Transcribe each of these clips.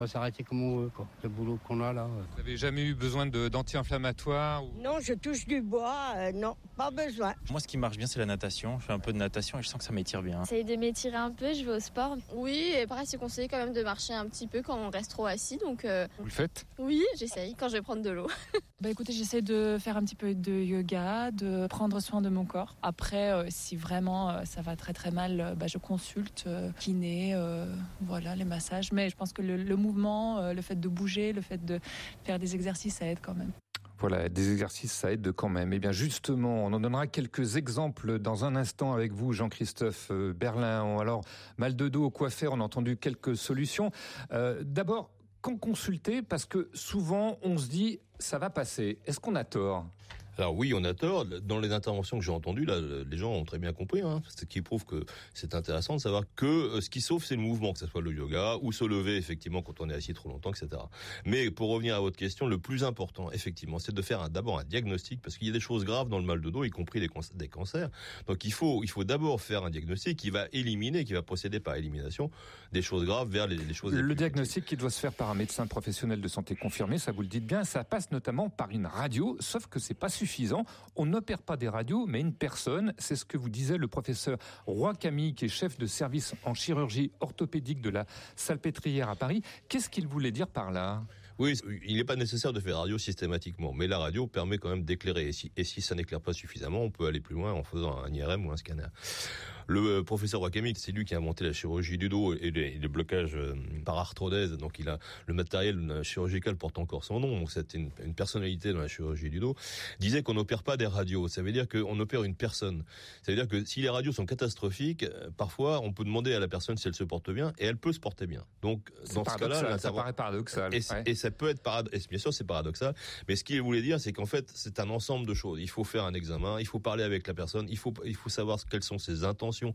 On va s'arrêter comme on veut, quoi. Le boulot qu'on a là. Vous n'avez jamais eu besoin d'anti-inflammatoires ou... Non, je touche du bois, non, pas besoin. Moi, ce qui marche bien, c'est la natation. Je fais un peu de natation et je sens que ça m'étire bien. J'essaye de m'étirer un peu, je vais au sport. Oui, et pareil, c'est conseillé quand même de marcher un petit peu quand on reste trop assis, donc... Vous le faites ? Oui, j'essaye quand je vais prendre de l'eau. Écoutez, j'essaie de faire un petit peu de yoga, de prendre soin de mon corps. Après, si vraiment ça va très très mal, je consulte kiné, voilà, les massages. Mais je pense que le mouvement, le fait de bouger, le fait de faire des exercices, ça aide quand même. Voilà, des exercices, ça aide quand même. Eh bien, justement, on en donnera quelques exemples dans un instant avec vous, Jean-Christophe Berlin. Alors, mal de dos, quoi faire ? On a entendu quelques solutions. D'abord, quand consulter ? Parce que souvent, on se dit, ça va passer. Est-ce qu'on a tort ? Alors oui, on a tort. Dans les interventions que j'ai entendues, là, les gens ont très bien compris, ce qui prouve que c'est intéressant de savoir que ce qui sauve, c'est le mouvement, que ce soit le yoga ou se lever, effectivement, quand on est assis trop longtemps, etc. Mais pour revenir à votre question, le plus important, effectivement, c'est de faire d'abord un diagnostic, parce qu'il y a des choses graves dans le mal de dos, y compris des cancers. Donc il faut d'abord faire un diagnostic qui va procéder par élimination des choses graves vers les choses... Le diagnostic qui doit se faire par un médecin professionnel de santé confirmé, ça vous le dites bien, ça passe notamment par une radio, sauf que c'est pas suffisant. On n'opère pas des radios, mais une personne. C'est ce que vous disait le professeur Roy-Camille, qui est chef de service en chirurgie orthopédique de la Salpêtrière à Paris. Qu'est-ce qu'il voulait dire par là ? Oui, il n'est pas nécessaire de faire radio systématiquement, mais la radio permet quand même d'éclairer. Et si ça n'éclaire pas suffisamment, on peut aller plus loin en faisant un IRM ou un scanner. Le professeur Roy-Camille, c'est lui qui a inventé la chirurgie du dos et le blocage par arthrodèse. Donc il a le matériel chirurgical porte encore son nom. Donc c'est une personnalité dans la chirurgie du dos. Disait qu'on n'opère pas des radios. Ça veut dire qu'on opère une personne. Ça veut dire que si les radios sont catastrophiques, parfois on peut demander à la personne si elle se porte bien et elle peut se porter bien. Donc dans ce cas-là, ça paraît paradoxal. Et ça peut être bien sûr c'est paradoxal, mais ce qu'il voulait dire c'est qu'en fait c'est un ensemble de choses. Il faut faire un examen, il faut parler avec la personne, il faut savoir quelles sont ses intentions,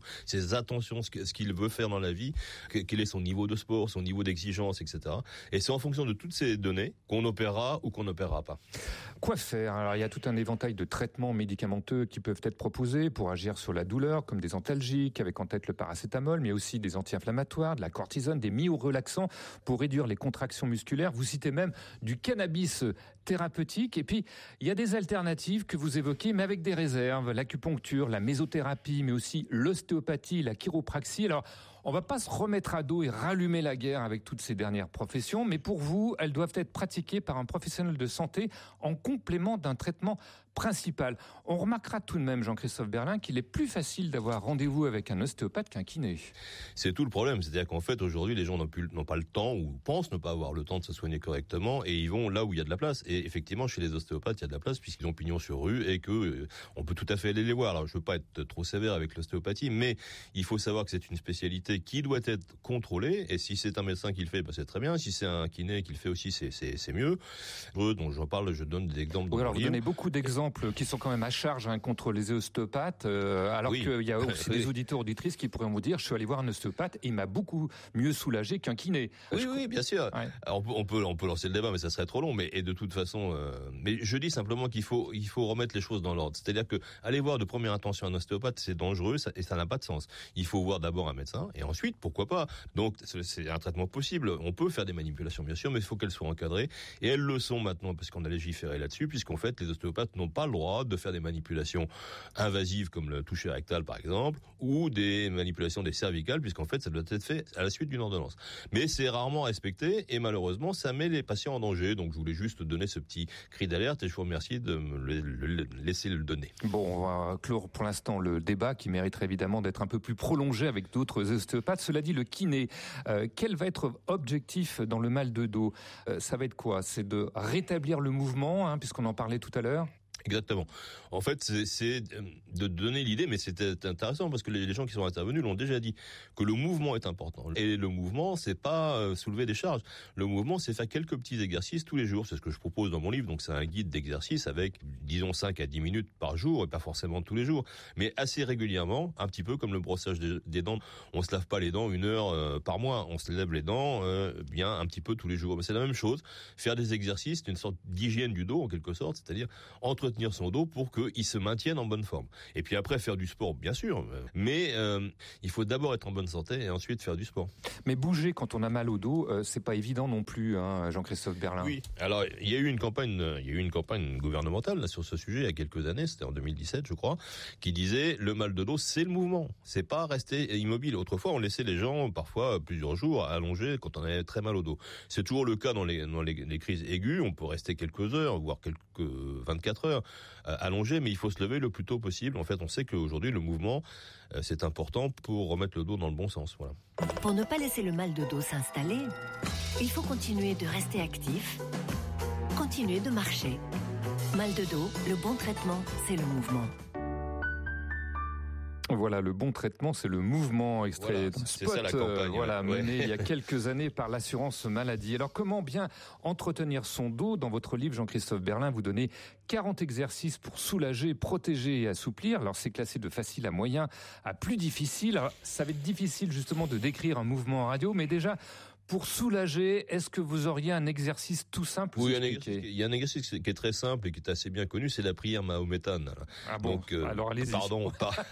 ce qu'il veut faire dans la vie, quel est son niveau de sport, son niveau d'exigence, etc. Et c'est en fonction de toutes ces données qu'on opérera ou qu'on n'opérera pas. Quoi faire ? Alors il y a tout un éventail de traitements médicamenteux qui peuvent être proposés pour agir sur la douleur, comme des antalgiques avec en tête le paracétamol, mais aussi des anti-inflammatoires, de la cortisone, des myorelaxants pour réduire les contractions musculaires. Vous citez même du cannabis thérapeutique. Et puis, il y a des alternatives que vous évoquez, mais avec des réserves. L'acupuncture, la mésothérapie, mais aussi l'ostéopathie, la chiropraxie. Alors, on va pas se remettre à dos et rallumer la guerre avec toutes ces dernières professions, mais pour vous, elles doivent être pratiquées par un professionnel de santé en complément d'un traitement principal. On remarquera tout de même, Jean-Christophe Berlin, qu'il est plus facile d'avoir rendez-vous avec un ostéopathe qu'un kiné. C'est tout le problème. C'est-à-dire qu'en fait, aujourd'hui, les gens n'ont pas le temps ou pensent ne pas avoir le temps de se soigner correctement et ils vont là où il y a de la place. Et effectivement, chez les ostéopathes, il y a de la place puisqu'ils ont pignon sur rue et que on peut tout à fait aller les voir. Alors, je veux pas être trop sévère avec l'ostéopathie, mais il faut savoir que c'est une spécialité qui doit être contrôlée. Et si c'est un médecin qui le fait, c'est très bien. Si c'est un kiné qui le fait aussi, c'est mieux. Donc, j'en parle, je donne des exemples. Oui, alors vous donnez beaucoup d'exemples qui sont quand même à charge contre les ostéopathes, alors oui. qu'il y a aussi des auditeurs, auditrices qui pourraient vous dire, je suis allé voir un ostéopathe et il m'a beaucoup mieux soulagé qu'un kiné. Oui, bien sûr. Ouais. Alors, on peut lancer le débat, mais ça serait trop long. Mais et de toute façon, mais je dis simplement qu'il faut remettre les choses dans l'ordre. C'est-à-dire que aller voir de première intention un ostéopathe, c'est dangereux et ça n'a pas de sens. Il faut voir d'abord un médecin et ensuite, pourquoi pas. Donc c'est un traitement possible. On peut faire des manipulations, bien sûr, mais il faut qu'elles soient encadrées. Et elles le sont maintenant parce qu'on a légiféré là-dessus, puisqu'en fait les ostéopathes n'ont pas le droit de faire des manipulations invasives comme le toucher rectal par exemple, ou des manipulations des cervicales, puisqu'en fait ça doit être fait à la suite d'une ordonnance. Mais c'est rarement respecté et malheureusement ça met les patients en danger. Donc je voulais juste donner ce petit cri d'alerte et je vous remercie de me laisser le donner. Bon, on va clore pour l'instant le débat qui mériterait évidemment d'être un peu plus prolongé avec d'autres ostéopathes. Cela dit, le kiné, quel va être objectif dans le mal de dos ? Ça va être quoi ? C'est de rétablir le mouvement, puisqu'on en parlait tout à l'heure ? Exactement. En fait, c'est de donner l'idée, mais c'était intéressant parce que les gens qui sont intervenus l'ont déjà dit, que le mouvement est important. Et le mouvement, c'est pas soulever des charges. Le mouvement, c'est faire quelques petits exercices tous les jours. C'est ce que je propose dans mon livre. Donc, c'est un guide d'exercices avec, disons, 5 à 10 minutes par jour et pas forcément tous les jours, mais assez régulièrement, un petit peu comme le brossage des dents. On se lave pas les dents 1 heure par mois. On se lave les dents bien un petit peu tous les jours. Mais c'est la même chose. Faire des exercices, une sorte d'hygiène du dos en quelque sorte, c'est-à-dire entretenir entretenir son dos pour qu'il se maintienne en bonne forme. Et puis après, faire du sport, bien sûr, mais il faut d'abord être en bonne santé et ensuite faire du sport. Mais bouger quand on a mal au dos, c'est pas évident non plus, hein, Jean-Christophe Berlin. Oui. Alors, il y a eu une campagne gouvernementale là, sur ce sujet il y a quelques années, c'était en 2017, je crois, qui disait le mal de dos, c'est le mouvement, c'est pas rester immobile. Autrefois, on laissait les gens parfois plusieurs jours allongés quand on avait très mal au dos. C'est toujours le cas dans les crises aiguës. On peut rester quelques heures, voire quelques 24 heures allongés, mais il faut se lever le plus tôt possible. En fait, on sait qu'aujourd'hui, le mouvement, c'est important pour remettre le dos dans le bon sens. Voilà. Pour ne pas laisser le mal de dos s'installer, il faut continuer de rester actif, continuer de marcher. Mal de dos, le bon traitement, c'est le mouvement. Voilà, le bon traitement, c'est le mouvement, extrait d'un spot, ça, la campagne, mené il y a quelques années par l'assurance maladie. Alors, comment bien entretenir son dos? Dans votre livre, Jean-Christophe Berlin, vous donnez 40 exercices pour soulager, protéger et assouplir. Alors, c'est classé de facile à moyen à plus difficile. Alors, ça va être difficile, justement, de décrire un mouvement en radio, mais déjà, pour soulager, est-ce que vous auriez un exercice tout simple? Oui, il y a un exercice qui est très simple et qui est assez bien connu, c'est la prière mahométane. Ah bon, donc, alors allez-y. Pardon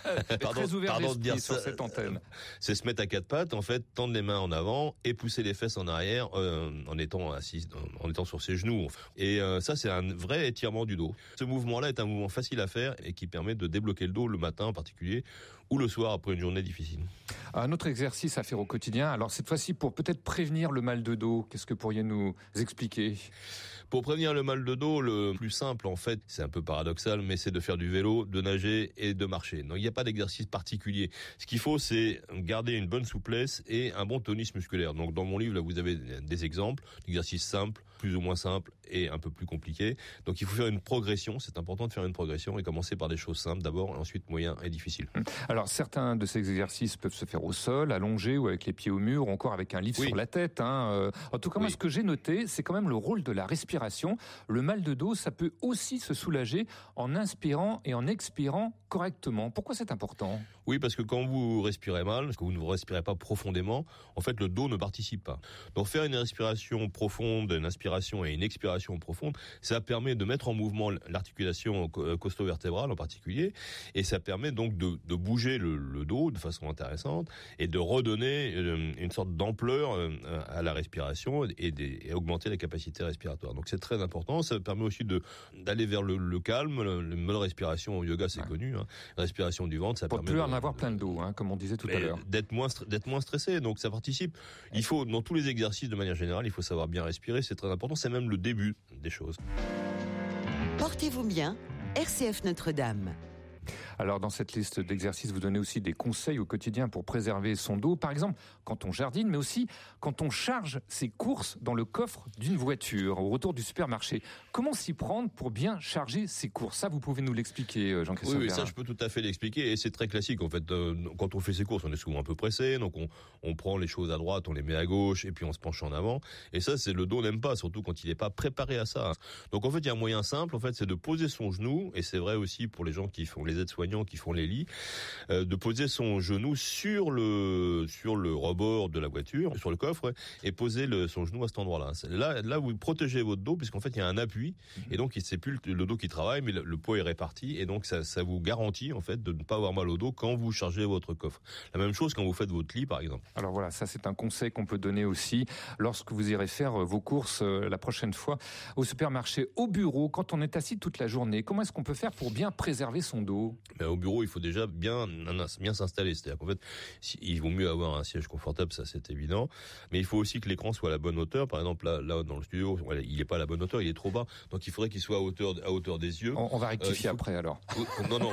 de dire ça sur cette antenne. C'est se mettre à quatre pattes, en fait, tendre les mains en avant et pousser les fesses en arrière en étant assis, en étant sur ses genoux. Et ça, c'est un vrai étirement du dos. Ce mouvement-là est un mouvement facile à faire et qui permet de débloquer le dos le matin en particulier ou le soir après une journée difficile. Un autre exercice à faire au quotidien, alors cette fois-ci pour peut-être prévenir le mal de dos, qu'est-ce que pourriez nous expliquer? Pour prévenir le mal de dos, le plus simple en fait, c'est un peu paradoxal, mais c'est de faire du vélo, de nager et de marcher. Donc il n'y a pas d'exercice particulier. Ce qu'il faut, c'est garder une bonne souplesse et un bon tonus musculaire. Donc dans mon livre, là, vous avez des exemples d'exercices simples, plus ou moins simples et un peu plus compliqués. Donc il faut faire une progression, c'est important de faire une progression et commencer par des choses simples d'abord, et ensuite moyen et difficile. Alors certains de ces exercices peuvent se faire au sol, allongé ou avec les pieds au mur, ou encore avec un livre sur la tête. En tout cas, moi, ce que j'ai noté, c'est quand même le rôle de la respiration. Le mal de dos, ça peut aussi se soulager en inspirant et en expirant correctement. Pourquoi c'est important? Oui, parce que quand vous respirez mal, parce que vous ne respirez pas profondément, en fait, le dos ne participe pas. Donc, faire une respiration profonde, une inspiration et une expiration profonde, ça permet de mettre en mouvement l'articulation costo-vertébrale en particulier, et ça permet donc de bouger le dos de façon intéressante et de redonner une sorte d'ampleur à la respiration et augmenter la capacité respiratoire. Donc, c'est très important. Ça permet aussi d'aller vers le calme. Le mode respiration au yoga, c'est connu. Hein. La respiration du ventre, ça permet plus en avoir plein de dos, comme on disait tout à l'heure. D'être moins stressé. Donc ça participe. Il faut, dans tous les exercices de manière générale, il faut savoir bien respirer. C'est très important. C'est même le début des choses. Portez-vous bien, RCF Notre-Dame. Alors dans cette liste d'exercices, vous donnez aussi des conseils au quotidien pour préserver son dos. Par exemple, quand on jardine, mais aussi quand on charge ses courses dans le coffre d'une voiture au retour du supermarché. Comment s'y prendre pour bien charger ses courses? Ça, vous pouvez nous l'expliquer, Jean-Christophe. Oui, ça je peux tout à fait l'expliquer. Et c'est très classique en fait. Quand on fait ses courses, on est souvent un peu pressé. Donc on prend les choses à droite, on les met à gauche et puis on se penche en avant. Et ça, c'est le dos n'aime pas, surtout quand il n'est pas préparé à ça. Donc en fait, il y a un moyen simple. En fait, c'est de poser son genou. Et c'est vrai aussi pour les gens qui font les aides-soignants, qui font les lits, de poser son genou sur le rebord de la voiture, sur le coffre, et poser son genou à cet endroit-là. Là, vous protégez votre dos, puisqu'en fait, il y a un appui, et donc c'est plus le dos qui travaille, mais le poids est réparti, et donc ça vous garantit, en fait, de ne pas avoir mal au dos quand vous chargez votre coffre. La même chose quand vous faites votre lit, par exemple. Alors voilà, ça c'est un conseil qu'on peut donner aussi lorsque vous irez faire vos courses la prochaine fois au supermarché, au bureau, quand on est assis toute la journée. Comment est-ce qu'on peut faire pour bien préserver son dos? Au bureau, il faut déjà bien s'installer. C'est-à-dire qu'en fait, il vaut mieux avoir un siège confortable, ça c'est évident. Mais il faut aussi que l'écran soit à la bonne hauteur. Par exemple, là dans le studio, il n'est pas à la bonne hauteur, il est trop bas. Donc il faudrait qu'il soit à hauteur des yeux. On va rectifier après alors. Non,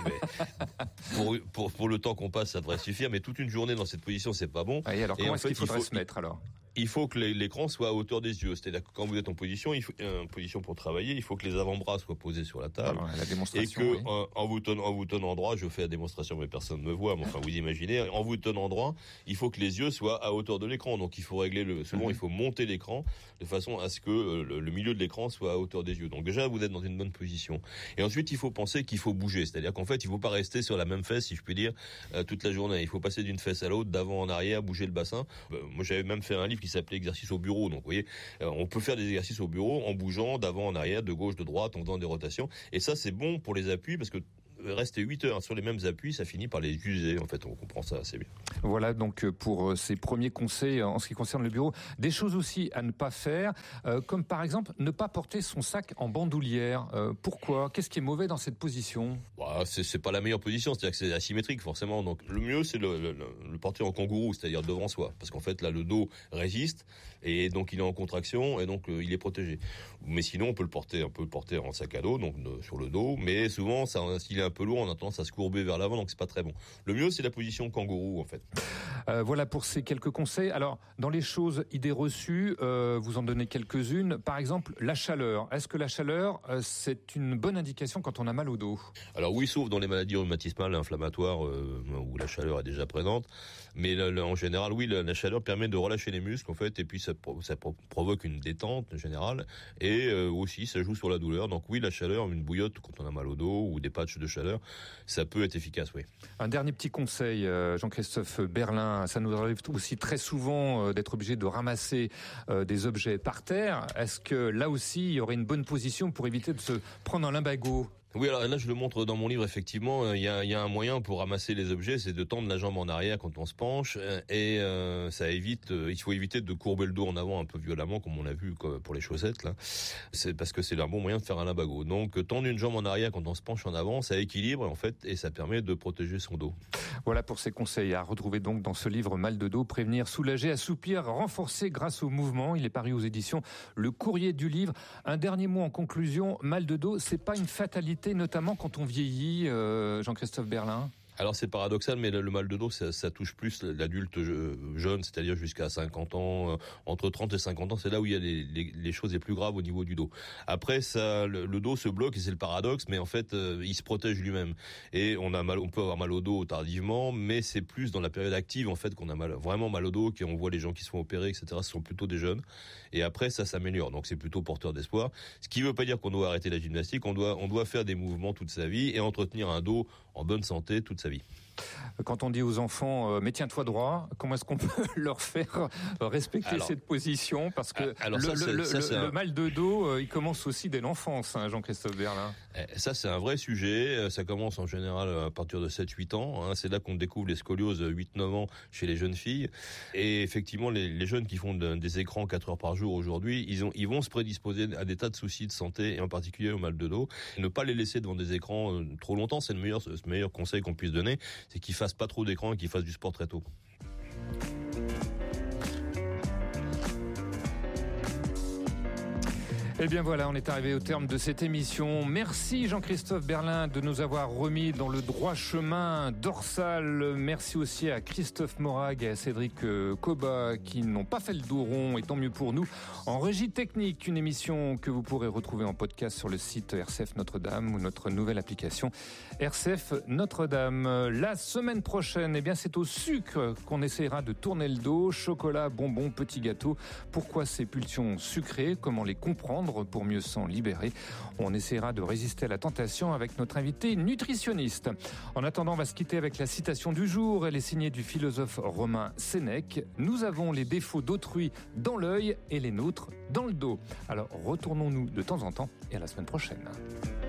mais pour le temps qu'on passe, ça devrait suffire. Mais toute une journée dans cette position, c'est pas bon. Et alors comment est-ce qu'il faudrait se mettre alors? Il faut que l'écran soit à hauteur des yeux. C'est-à-dire que quand vous êtes en position, position pour travailler, il faut que les avant-bras soient posés sur la table. Alors, la démonstration, et que en vous tenant droit, je fais la démonstration, mais personne ne me voit. Mais enfin, vous imaginez, en vous tenant droit, il faut que les yeux soient à hauteur de l'écran. Donc il faut régler souvent, il faut monter l'écran de façon à ce que le milieu de l'écran soit à hauteur des yeux. Donc déjà, vous êtes dans une bonne position. Et ensuite, il faut penser qu'il faut bouger. C'est-à-dire qu'en fait, il ne faut pas rester sur la même fesse, si je puis dire, toute la journée. Il faut passer d'une fesse à l'autre, d'avant en arrière, bouger le bassin. Moi, j'avais même fait un livre qui s'appelait exercice au bureau. Donc, vous voyez, on peut faire des exercices au bureau en bougeant d'avant en arrière, de gauche, de droite, en faisant des rotations. Et ça, c'est bon pour les appuis parce que rester 8 heures sur les mêmes appuis, ça finit par les user. En fait, on comprend ça assez bien. Voilà donc pour ces premiers conseils en ce qui concerne le bureau. Des choses aussi à ne pas faire, comme par exemple ne pas porter son sac en bandoulière. Pourquoi ? Qu'est-ce qui est mauvais dans cette position ? C'est pas la meilleure position, c'est-à-dire que c'est asymétrique forcément. Donc le mieux, c'est le porter en kangourou, c'est-à-dire devant soi, parce qu'en fait là le dos résiste et donc il est en contraction et donc il est protégé. Mais sinon on peut le porter en sac à dos, donc sur le dos. Mais souvent, s'il est un peu lourd, on a tendance à se courber vers l'avant, donc c'est pas très bon. Le mieux, c'est la position kangourou en fait. Voilà pour ces quelques conseils. Alors, dans les choses, idées reçues, vous en donnez quelques-unes. Par exemple, la chaleur. Est-ce que la chaleur, c'est une bonne indication quand on a mal au dos ? Alors oui, sauf dans les maladies rhumatismales, inflammatoires, où la chaleur est déjà présente. Mais en général, oui, la chaleur permet de relâcher les muscles, en fait, et puis ça provoque une détente générale. Et aussi, ça joue sur la douleur. Donc oui, la chaleur, une bouillotte quand on a mal au dos, ou des patchs de chaleur, ça peut être efficace, oui. Un dernier petit conseil, Jean-Christophe Berlin, ça nous arrive aussi très souvent d'être obligé de ramasser des objets par terre. Est-ce que là aussi, il y aurait une bonne position pour éviter de se prendre un limbago ? Oui, alors là, je le montre dans mon livre, effectivement, il y a un moyen pour ramasser les objets, c'est de tendre la jambe en arrière quand on se penche, et ça évite, il faut éviter de courber le dos en avant un peu violemment, comme on l'a vu pour les chaussettes, là. C'est parce que c'est un bon moyen de faire un limbago. Donc, tendre une jambe en arrière quand on se penche en avant, ça équilibre, en fait, et ça permet de protéger son dos. Voilà pour ces conseils à retrouver donc dans ce livre Mal de dos, prévenir, soulager, assouplir, renforcer grâce au mouvement. Il est paru aux éditions Le Courrier du Livre. Un dernier mot en conclusion, mal de dos, c'est pas une fatalité, notamment quand on vieillit, Jean-Christophe Berlin? Alors c'est paradoxal, mais le mal de dos, ça touche plus l'adulte jeune, c'est-à-dire jusqu'à 50 ans, entre 30 et 50 ans, c'est là où il y a les choses les plus graves au niveau du dos. Après, le dos se bloque, et c'est le paradoxe, mais en fait, il se protège lui-même. Et on peut avoir mal au dos tardivement, mais c'est plus dans la période active, en fait, qu'on a vraiment mal au dos, qu'on voit les gens qui se font opérer, etc., ce sont plutôt des jeunes. Et après, ça s'améliore. Donc c'est plutôt porteur d'espoir. Ce qui veut pas dire qu'on doit arrêter la gymnastique, on doit faire des mouvements toute sa vie et entretenir un dos en bonne santé toute sa vie. Quand on dit aux enfants mais tiens-toi droit, comment est-ce qu'on peut leur faire respecter cette position? Parce que le mal de dos, il commence aussi dès l'enfance, hein, Jean-Christophe Berlin. Ça, c'est un vrai sujet. Ça commence en général à partir de 7-8 ans. Hein. C'est là qu'on découvre les scolioses 8-9 ans chez les jeunes filles. Et effectivement, les jeunes qui font des écrans 4 heures par jour aujourd'hui, ils vont se prédisposer à des tas de soucis de santé, et en particulier au mal de dos. Ne pas les laisser devant des écrans trop longtemps, c'est le meilleur conseil qu'on puisse donner. C'est qu'ils fassent pas trop d'écran et qu'ils fassent du sport très tôt. Eh bien voilà, on est arrivé au terme de cette émission. Merci Jean-Christophe Berlin de nous avoir remis dans le droit chemin dorsal. Merci aussi à Christophe Morag et à Cédric Coba qui n'ont pas fait le dos rond, et tant mieux pour nous. En régie technique, une émission que vous pourrez retrouver en podcast sur le site RCF Notre-Dame ou notre nouvelle application RCF Notre-Dame. La semaine prochaine, eh bien c'est au sucre qu'on essaiera de tourner le dos. Chocolat, bonbons, petits gâteaux. Pourquoi ces pulsions sucrées? Comment les comprendre pour mieux s'en libérer? On essaiera de résister à la tentation avec notre invité nutritionniste. En attendant, on va se quitter avec la citation du jour. Elle est signée du philosophe romain Sénèque. Nous avons les défauts d'autrui dans l'œil et les nôtres dans le dos. Alors retournons-nous de temps en temps, et à la semaine prochaine.